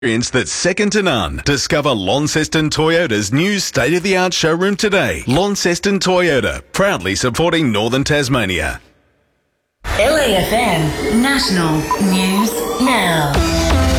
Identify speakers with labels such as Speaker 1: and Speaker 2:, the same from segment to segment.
Speaker 1: Experience that's second to none. Discover Launceston Toyota's new state-of-the-art showroom today. Launceston Toyota, proudly supporting Northern Tasmania.
Speaker 2: LAFM National News Now.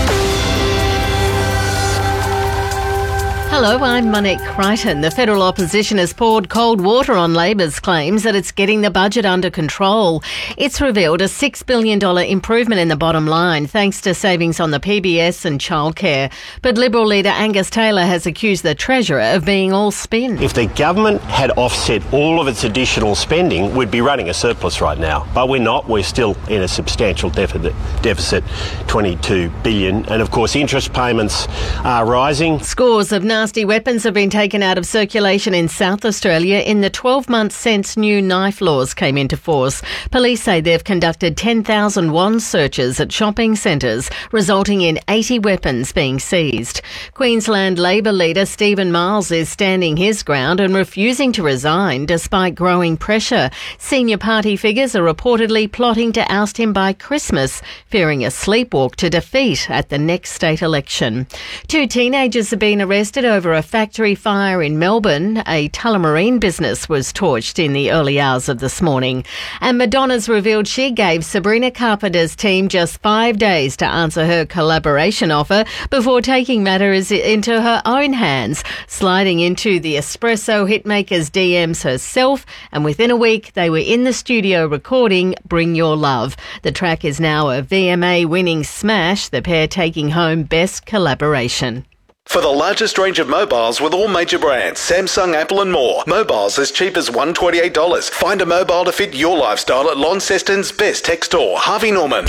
Speaker 3: Hello, I'm Monique Crichton. The federal opposition has poured cold water on Labor's claims that it's getting the budget under control. It's revealed a $6 billion improvement in the bottom line thanks to savings on the PBS and childcare. But Liberal leader Angus Taylor has accused the Treasurer of being all spin.
Speaker 4: If the government had offset all of its additional spending, we'd be running a surplus right now. But we're not. We're still in a substantial deficit, $22 billion. And of course, interest payments are rising.
Speaker 3: Scores of nasty weapons have been taken out of circulation in South Australia in the 12 months since new knife laws came into force. Police say they've conducted 10,000 wand searches at shopping centres, resulting in 80 weapons being seized. Queensland Labor leader Stephen Miles is standing his ground and refusing to resign despite growing pressure. Senior party figures are reportedly plotting to oust him by Christmas, fearing a sleepwalk to defeat at the next state election. 2 teenagers have been arrested over a factory fire in Melbourne. A Tullamarine business was torched in the early hours of this morning. And Madonna's revealed she gave Sabrina Carpenter's team just 5 days to answer her collaboration offer before taking matters into her own hands, sliding into the Espresso hitmaker's DMs herself, and within a week they were in the studio recording Bring Your Love. The track is now a VMA winning smash, the pair taking home Best Collaboration.
Speaker 1: For the largest range of mobiles with all major brands, Samsung, Apple and more. Mobiles as cheap as $128. Find a mobile to fit your lifestyle at Launceston's best tech store, Harvey Norman.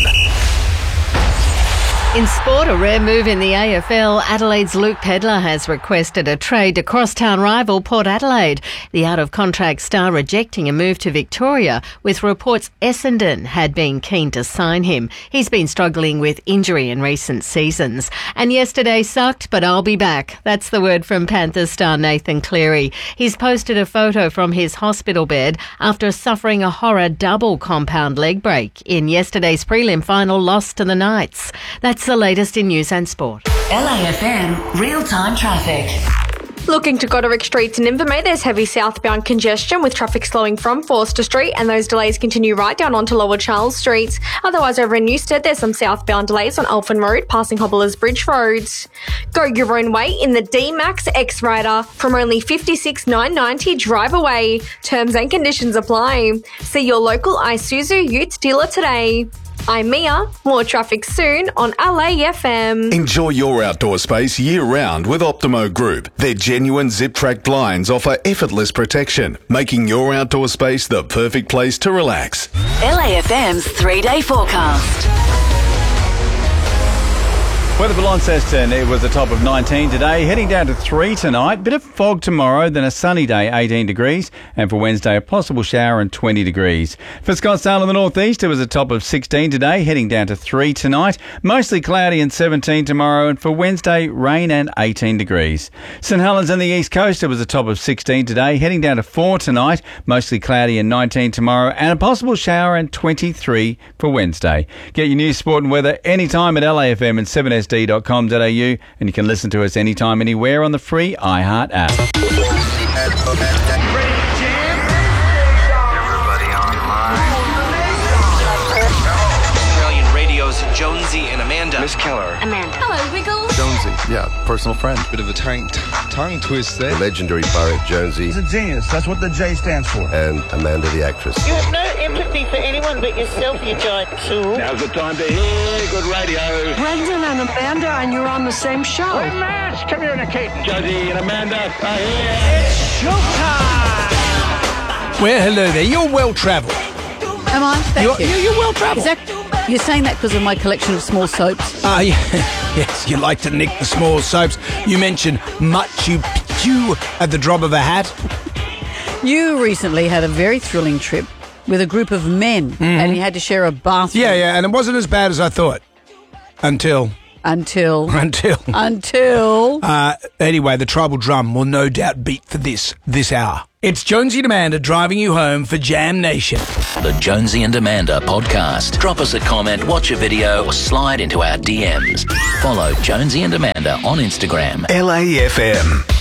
Speaker 3: In sport, a rare move in the AFL, Adelaide's Luke Pedlar has requested a trade to crosstown rival Port Adelaide. The out-of-contract star rejecting a move to Victoria, with reports Essendon had been keen to sign him. He's been struggling with injury in recent seasons. And yesterday sucked, but I'll be back. That's the word from Panthers star Nathan Cleary. He's posted a photo from his hospital bed after suffering a horror double compound leg break in yesterday's prelim final loss to the Knights. That's the latest in news and sport.
Speaker 2: LAFM real-time traffic.
Speaker 5: Looking to Goderic Street to Invermay, there's heavy southbound congestion with traffic slowing from Forster Street, and those delays continue right down onto Lower Charles Street. Otherwise, over in Newstead, there's some southbound delays on Elfin Road, passing Hobblers Bridge Road. Go your own way in the D-Max X-Rider from only $56,990 drive away. Terms and conditions apply. See your local Isuzu Ute dealer today. I'm Mia. More traffic soon on LAFM.
Speaker 1: Enjoy your outdoor space year-round with Optimo Group. Their genuine zip-track blinds offer effortless protection, making your outdoor space the perfect place to relax.
Speaker 2: LAFM's 3-day forecast.
Speaker 6: Weather for Launceston, it was a top of 19 today, heading down to 3 tonight. Bit of fog tomorrow, then a sunny day, 18 degrees. And for Wednesday, a possible shower and 20 degrees. For Scottsdale in the northeast, it was a top of 16 today, heading down to 3 tonight. Mostly cloudy and 17 tomorrow. And for Wednesday, rain and 18 degrees. St Helens in the east coast, it was a top of 16 today, heading down to 4 tonight. Mostly cloudy and 19 tomorrow. And a possible shower and 23 for Wednesday. Get your news, sport and weather anytime at LAFM and 7SD.com.au, and you can listen to us anytime, anywhere on the free iHeart app.
Speaker 7: Everybody online. Australian Radio's Jonesy and Amanda. Miss Keller.
Speaker 8: Amanda. Hello, Wiggles.
Speaker 9: Jonesy, yeah, personal friend.
Speaker 10: Bit of a tongue twist there.
Speaker 9: The legendary poet Jonesy.
Speaker 11: He's a genius. That's what the J stands for.
Speaker 9: And Amanda the actress.
Speaker 12: You have no empathy for anyone but yourself, you giant tool.
Speaker 13: Now's the time to hear good radio.
Speaker 14: Brendan and Amanda, and you're on the same show.
Speaker 13: We're mass communicating. Jonesy and Amanda are here.
Speaker 15: It's showtime. Well, hello there. You're well-travelled.
Speaker 16: Am I? Thank you.
Speaker 15: You're well-travelled.
Speaker 16: You're saying that because of my collection of small soaps?
Speaker 15: Yeah. Yes, you like to nick the small soaps. You mentioned Machu Picchu at the drop of a hat.
Speaker 16: You recently had a very thrilling trip with a group of men, and you had to share a bathroom.
Speaker 15: Yeah, and it wasn't as bad as I thought. Until
Speaker 16: Until.
Speaker 15: Anyway, the tribal drum will no doubt beat for this hour. It's Jonesy and Amanda driving you home for Jam Nation.
Speaker 8: The Jonesy and Amanda podcast. Drop us a comment, watch a video, or slide into our DMs. Follow Jonesy and Amanda on Instagram.
Speaker 1: LAFM.